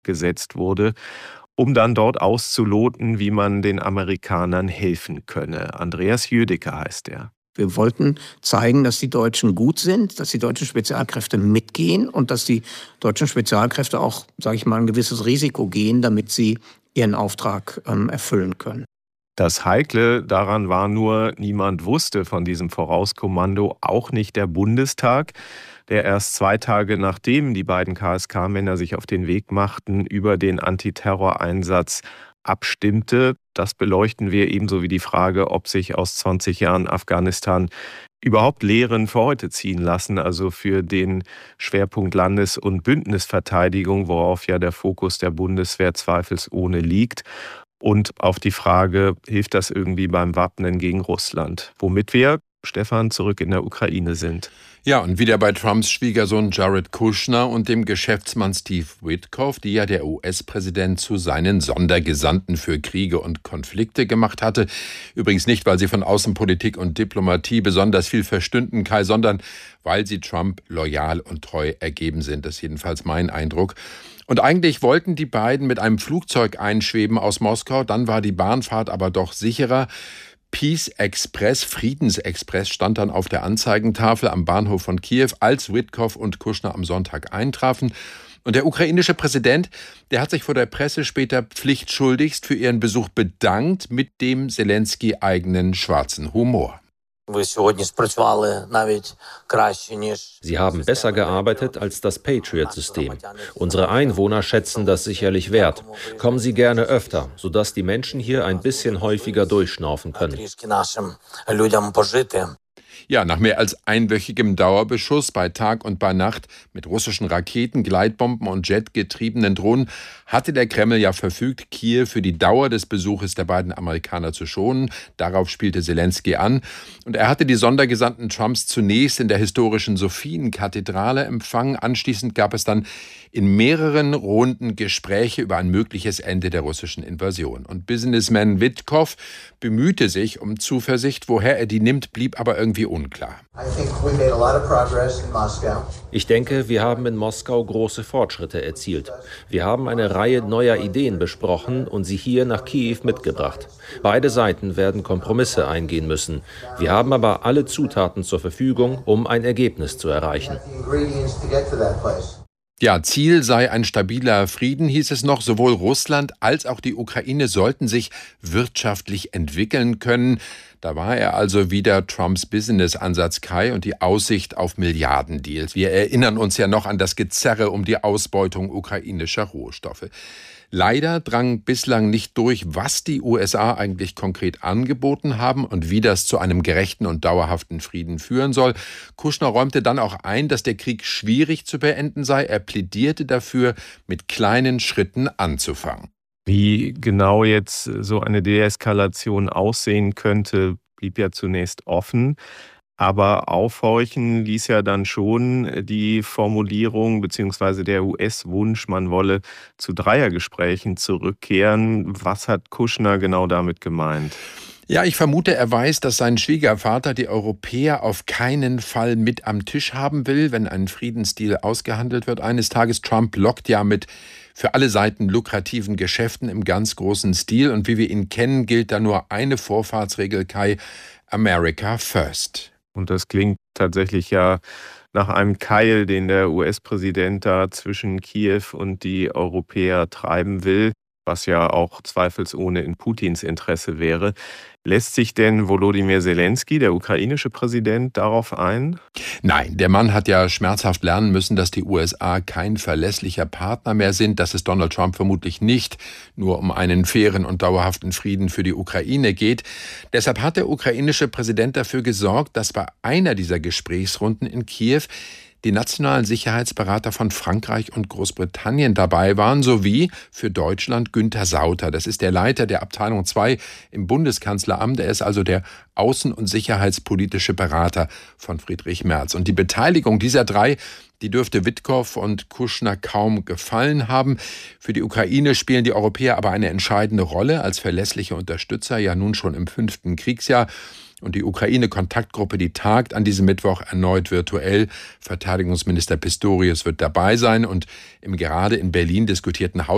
gesetzt wurde, um dann dort auszuloten, wie man den Amerikanern helfen könne. Andreas Jüdicke heißt er. Wir wollten zeigen, dass die Deutschen gut sind, dass die deutschen Spezialkräfte mitgehen und dass die deutschen Spezialkräfte auch, sage ich mal, ein gewisses Risiko gehen, damit sie ihren Auftrag erfüllen können. Das Heikle daran war nur, niemand wusste von diesem Vorauskommando, auch nicht der Bundestag, der erst 2 Tage nachdem die beiden KSK-Männer sich auf den Weg machten, über den Antiterroreinsatz abstimmte. Das beleuchten wir ebenso wie die Frage, ob sich aus 20 Jahren Afghanistan überhaupt Lehren für heute ziehen lassen, also für den Schwerpunkt Landes- und Bündnisverteidigung, worauf ja der Fokus der Bundeswehr zweifelsohne liegt. Und auf die Frage, hilft das irgendwie beim Wappnen gegen Russland? Womit wir, Stefan, zurück in der Ukraine sind. Ja, und wieder bei Trumps Schwiegersohn Jared Kushner und dem Geschäftsmann Steve Witkoff, die ja der US-Präsident zu seinen Sondergesandten für Kriege und Konflikte gemacht hatte. Übrigens nicht, weil sie von Außenpolitik und Diplomatie besonders viel verstünden, Kai, sondern weil sie Trump loyal und treu ergeben sind. Das ist jedenfalls mein Eindruck. Und eigentlich wollten die beiden mit einem Flugzeug einschweben aus Moskau, dann war die Bahnfahrt aber doch sicherer. Peace Express, Friedensexpress, stand dann auf der Anzeigentafel am Bahnhof von Kiew, als Witkoff und Kushner am Sonntag eintrafen. Und der ukrainische Präsident, der hat sich vor der Presse später pflichtschuldigst für ihren Besuch bedankt mit dem Selensky eigenen schwarzen Humor. Sie haben besser gearbeitet als das Patriot-System. Unsere Einwohner schätzen das sicherlich wert. Kommen Sie gerne öfter, sodass die Menschen hier ein bisschen häufiger durchschnaufen können. Ja, nach mehr als einwöchigem Dauerbeschuss bei Tag und bei Nacht mit russischen Raketen, Gleitbomben und jetgetriebenen Drohnen hatte der Kreml ja verfügt, Kiew für die Dauer des Besuches der beiden Amerikaner zu schonen. Darauf spielte Selensky an. Und er hatte die Sondergesandten Trumps zunächst in der historischen Sophienkathedrale empfangen. Anschließend gab es dann in mehreren Runden Gespräche über ein mögliches Ende der russischen Invasion. Und Businessman Witkoff bemühte sich um Zuversicht. Woher er die nimmt, blieb aber irgendwie unklar. Ich denke, wir haben in Moskau große Fortschritte erzielt. Wir haben eine Reihe neuer Ideen besprochen und sie hier nach Kiew mitgebracht. Beide Seiten werden Kompromisse eingehen müssen. Wir haben aber alle Zutaten zur Verfügung, um ein Ergebnis zu erreichen. Ja, Ziel sei ein stabiler Frieden, hieß es noch. Sowohl Russland als auch die Ukraine sollten sich wirtschaftlich entwickeln können. Da war er also wieder Trumps Business-Ansatz, Kai, und die Aussicht auf Milliardendeals. Wir erinnern uns ja noch an das Gezerre um die Ausbeutung ukrainischer Rohstoffe. Leider drang bislang nicht durch, was die USA eigentlich konkret angeboten haben und wie das zu einem gerechten und dauerhaften Frieden führen soll. Kushner räumte dann auch ein, dass der Krieg schwierig zu beenden sei. Er plädierte dafür, mit kleinen Schritten anzufangen. Wie genau jetzt so eine Deeskalation aussehen könnte, blieb ja zunächst offen. Aber aufhorchen ließ ja dann schon die Formulierung bzw. der US-Wunsch, man wolle zu Dreiergesprächen zurückkehren. Was hat Kushner genau damit gemeint? Ja, ich vermute, er weiß, dass sein Schwiegervater die Europäer auf keinen Fall mit am Tisch haben will, wenn ein Friedensdeal ausgehandelt wird. Eines Tages, Trump lockt ja mit für alle Seiten lukrativen Geschäften im ganz großen Stil. Und wie wir ihn kennen, gilt da nur eine Vorfahrtsregel, Kai: America first. Und das klingt tatsächlich ja nach einem Keil, den der US-Präsident da zwischen Kiew und die Europäer treiben will, was ja auch zweifelsohne in Putins Interesse wäre. Lässt sich denn Volodymyr Selensky, der ukrainische Präsident, darauf ein? Nein, der Mann hat ja schmerzhaft lernen müssen, dass die USA kein verlässlicher Partner mehr sind, dass es Donald Trump vermutlich nicht nur um einen fairen und dauerhaften Frieden für die Ukraine geht. Deshalb hat der ukrainische Präsident dafür gesorgt, dass bei einer dieser Gesprächsrunden in Kiew die nationalen Sicherheitsberater von Frankreich und Großbritannien dabei waren, sowie für Deutschland Günther Sauter. Das ist der Leiter der Abteilung 2 im Bundeskanzleramt. Er ist also der außen- und sicherheitspolitische Berater von Friedrich Merz. Und die Beteiligung dieser drei, die dürfte Witkoff und Kushner kaum gefallen haben. Für die Ukraine spielen die Europäer aber eine entscheidende Rolle als verlässliche Unterstützer, ja nun schon im 5. Kriegsjahr. Und die Ukraine-Kontaktgruppe, die tagt an diesem Mittwoch erneut virtuell. Verteidigungsminister Pistorius wird dabei sein und im gerade in Berlin diskutierten